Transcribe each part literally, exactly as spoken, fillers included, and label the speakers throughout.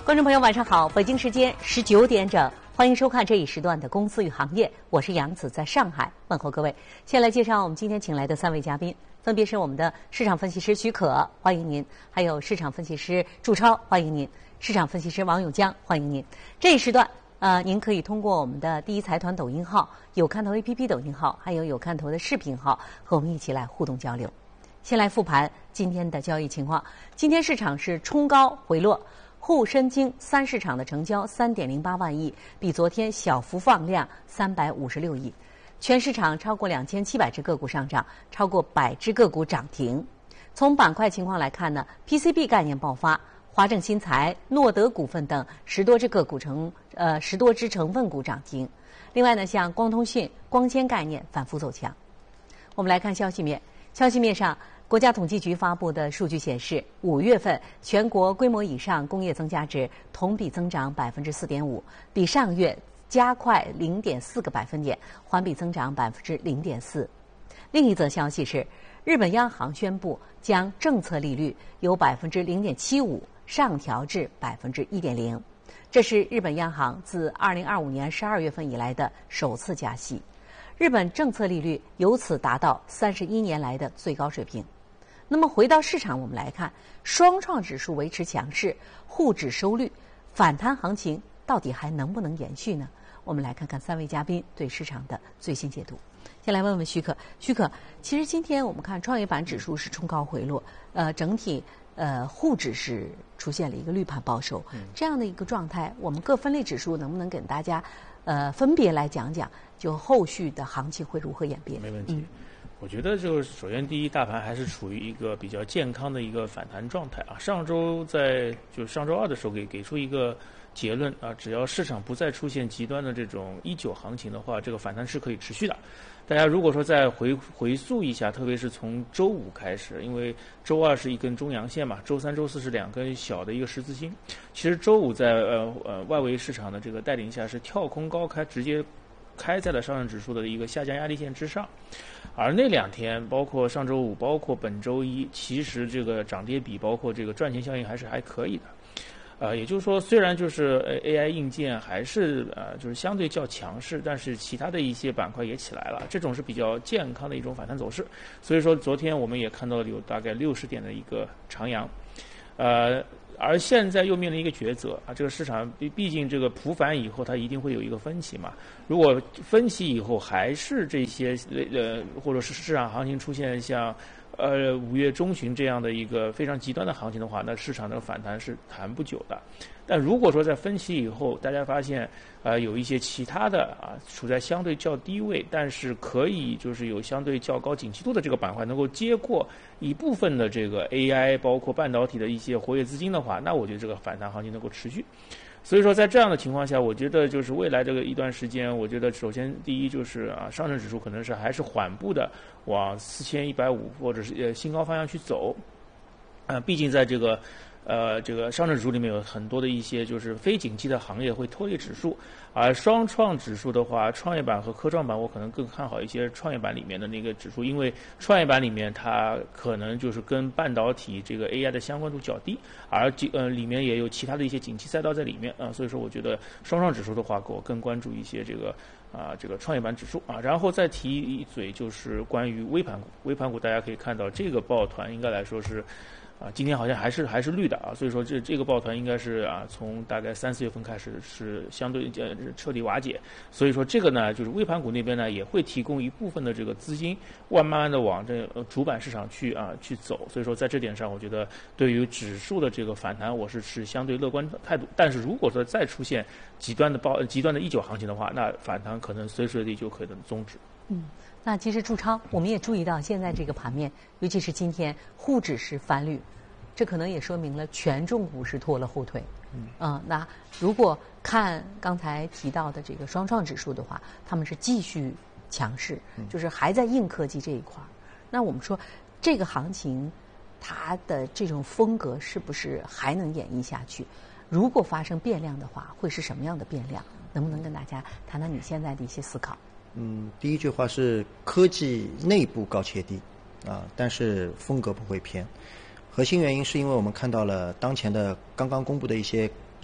Speaker 1: 观众朋友，晚上好！北京时间十九点整，欢迎收看这一时段的《公司与行业》，我是杨子，在上海问候各位。先来介绍我们今天请来的三位嘉宾，分别是我们的市场分析师许可，欢迎您；还有市场分析师祝超，欢迎您；市场分析师王永江，欢迎您。这一时段，呃，您可以通过我们的第一财团抖音号、有看头 A P P 抖音号，还有有看头的视频号，和我们一起来互动交流。先来复盘今天的交易情况。今天市场是冲高回落，沪深京三市场的成交 三点零八万亿，比昨天小幅放量三百五十六亿。全市场超过两千七百只个股上涨，超过百只个股涨停。从板块情况来看呢 ，P C B 概念爆发，华正新材、诺德股份等十多只个股成呃十多只成分股涨停。另外呢，像光通讯、光纤概念反复走强。我们来看消息面，消息面上。国家统计局发布的数据显示，五月份全国规模以上工业增加值同比增长百分之四点五，比上月加快零点四个百分点，环比增长百分之零点四。另一则消息是，日本央行宣布将政策利率由百分之零点七五上调至百分之一点零，这是日本央行自二零二五年十二月份以来的首次加息，日本政策利率由此达到三十一年来的最高水平。那么回到市场，我们来看双创指数维持强势，沪指收率，反弹行情到底还能不能延续呢？我们来看看三位嘉宾对市场的最新解读。先来问问许可，许可，其实今天我们看创业板指数是冲高回落，呃，整体呃沪指是出现了一个绿盘报收，这样的一个状态，我们各分类指数能不能给大家呃分别来讲讲，就后续的行情会如何演变？
Speaker 2: 没问题。嗯我觉得就是首先第一，大盘还是处于一个比较健康的一个反弹状态啊。上周在就上周二的时候给给出一个结论啊，只要市场不再出现极端的这种一九行情的话，这个反弹是可以持续的。大家如果说再回回溯一下，特别是从周五开始，因为周二是一根中阳线嘛，周三、周四是两根小的一个十字星。其实周五在呃呃外围市场的这个带领下是跳空高开，直接开在了上证指数的一个下降压力线之上。而那两天，包括上周五，包括本周一，其实这个涨跌比，包括这个赚钱效应还是还可以的。呃，也就是说，虽然就是 A I 硬件还是呃就是相对较强势，但是其他的一些板块也起来了，这种是比较健康的一种反弹走势。所以说，昨天我们也看到有大概六十点的一个长阳，呃。而现在又面临一个抉择啊，这个市场毕毕竟这个普反以后，它一定会有一个分歧嘛。如果分歧以后还是这些呃，或者是市场行情出现像呃五月中旬这样的一个非常极端的行情的话，那市场的反弹是谈不久的。但如果说在分歧以后，大家发现呃有一些其他的啊处在相对较低位，但是可以就是有相对较高景气度的这个板块能够接过一部分的这个 A I 包括半导体的一些活跃资金的话，那我觉得这个反弹行情能够持续。所以说在这样的情况下，我觉得就是未来这个一段时间，我觉得首先第一就是啊上证指数可能是还是缓步的往四千一百五或者是呃新高方向去走，啊、呃，毕竟在这个。呃，这个上证指数里面有很多的一些就是非景气的行业会拖累指数，而双创指数的话，创业板和科创板我可能更看好一些创业板里面的那个指数，因为创业板里面它可能就是跟半导体这个 A I 的相关度较低，而呃里面也有其他的一些景气赛道在里面啊、呃，所以说我觉得双创指数的话，我更关注一些这个啊、呃、这个创业板指数啊，然后再提一嘴就是关于微盘股，微盘股大家可以看到这个抱团应该来说是。啊，今天好像还是还是绿的啊，所以说这这个抱团应该是啊，从大概三四月份开始是相对呃彻底瓦解，所以说这个呢，就是微盘股那边呢也会提供一部分的这个资金，慢慢的往这呃主板市场去啊去走，所以说在这点上，我觉得对于指数的这个反弹，我是持相对乐观态度。但是如果说再出现极端的暴极端的一九行情的话，那反弹可能随时随地就可能终止。
Speaker 1: 嗯。那其实祝超，我们也注意到现在这个盘面，尤其是今天沪指是翻绿，这可能也说明了权重股是拖了后腿。嗯，呃、那如果看刚才提到的这个双创指数的话，他们是继续强势，就是还在硬科技这一块。那我们说这个行情，它的这种风格是不是还能演绎下去？如果发生变量的话，会是什么样的变量？能不能跟大家谈谈你现在的一些思考？
Speaker 3: 嗯，第一句话是科技内部高切低啊，但是风格不会偏。核心原因是因为我们看到了当前的刚刚公布的一些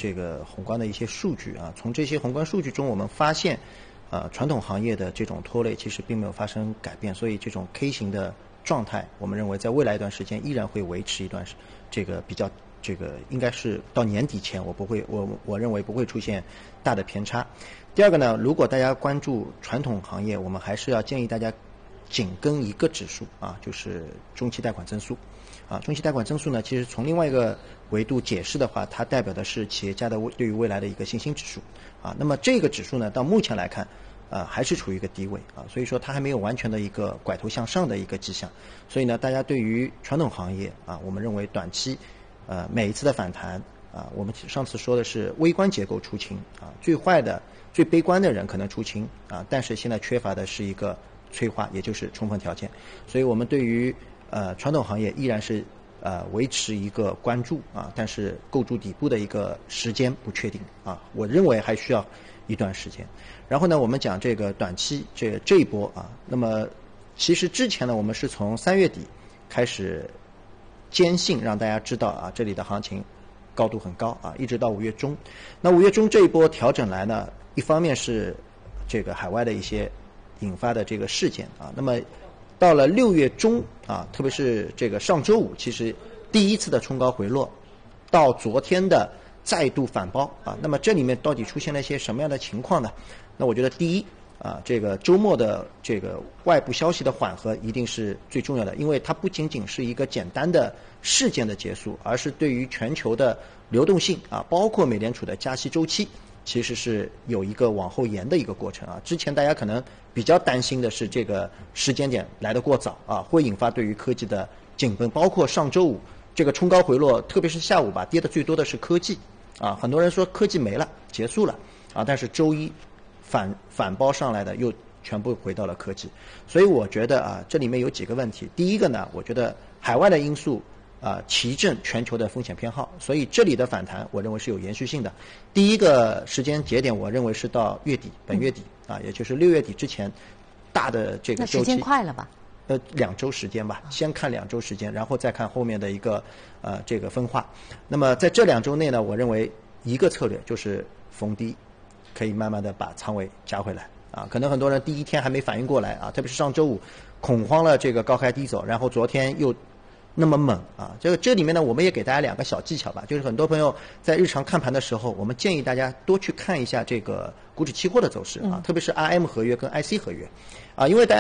Speaker 3: 这个宏观的一些数据啊，从这些宏观数据中我们发现，呃，传统行业的这种拖累其实并没有发生改变，所以这种 K 型的状态，我们认为在未来一段时间依然会维持一段这个比较这个应该是到年底前，我不会我我认为不会出现大的偏差。第二个呢，如果大家关注传统行业，我们还是要建议大家紧跟一个指数啊，就是中期贷款增速。啊，中期贷款增速呢，其实从另外一个维度解释的话，它代表的是企业家的对于未来的一个信心指数啊。那么这个指数呢，到目前来看，呃，还是处于一个低位啊，所以说它还没有完全的一个拐头向上的一个迹象。所以呢，大家对于传统行业啊，我们认为短期，呃，每一次的反弹啊，我们上次说的是微观结构出清啊，最坏的、最悲观的人可能出清啊，但是现在缺乏的是一个催化，也就是充分条件。所以我们对于呃，传统行业依然是呃维持一个关注啊，但是构筑底部的一个时间不确定啊，我认为还需要一段时间。然后呢，我们讲这个短期这这一波啊，那么其实之前呢，我们是从三月底开始坚信让大家知道啊，这里的行情高度很高啊，一直到五月中。那五月中这一波调整来呢，一方面是这个海外的一些引发的这个事件啊，那么到了六月中啊，特别是这个上周五，其实第一次的冲高回落，到昨天的再度反包啊，那么这里面到底出现了一些什么样的情况呢？那我觉得第一啊，这个周末的这个外部消息的缓和一定是最重要的，因为它不仅仅是一个简单的事件的结束，而是对于全球的流动性啊，包括美联储的加息周期，其实是有一个往后延的一个过程啊。之前大家可能比较担心的是这个时间点来得过早啊，会引发对于科技的紧绷，包括上周五这个冲高回落，特别是下午吧，跌的最多的是科技啊，很多人说科技没了，结束了啊，但是周一反反包上来的又全部回到了科技，所以我觉得啊，这里面有几个问题。第一个呢，我觉得海外的因素啊提振全球的风险偏好，所以这里的反弹我认为是有延续性的。第一个时间节点，我认为是到月底，本月底啊，也就是六月底之前，大的这个周期。
Speaker 1: 那时间快了吧？
Speaker 3: 呃，两周时间吧，先看两周时间，然后再看后面的一个呃这个分化。那么在这两周内呢，我认为一个策略就是逢低，可以慢慢的把仓位加回来啊。可能很多人第一天还没反应过来啊，特别是上周五恐慌了，这个高开低走，然后昨天又那么猛啊。这个这里面呢，我们也给大家两个小技巧吧，就是很多朋友在日常看盘的时候，我们建议大家多去看一下这个股指期货的走势啊，特别是 R M 合约跟 I C 合约啊，因为大家